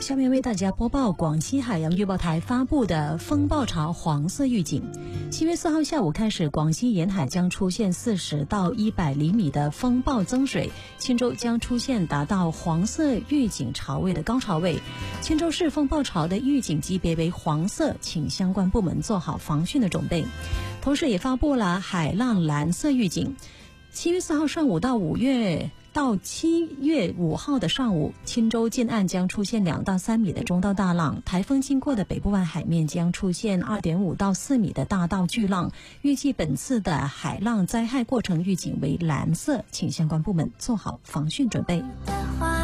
下面为大家播报广西海洋预报台发布的风暴潮黄色预警。7月4号下午开始，广西沿海将出现40到100厘米的风暴增水，钦州将出现达到黄色预警潮位的高潮位。钦州市风暴潮的预警级别为黄色，请相关部门做好防汛的准备。同时也发布了海浪蓝色预警。7月4号上午到7月5号的上午，钦州近岸将出现2到3米的中到大浪，台风经过的北部湾海面将出现2.5到4米的大到巨浪。预计本次的海浪灾害过程预警为蓝色，请相关部门做好防汛准备。